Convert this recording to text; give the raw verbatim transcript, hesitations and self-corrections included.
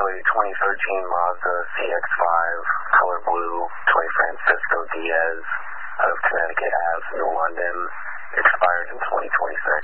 a twenty thirteen Mazda C X five, color blue, twenty Francisco Diaz, out of Connecticut Ave, New London, expires in twenty twenty-six.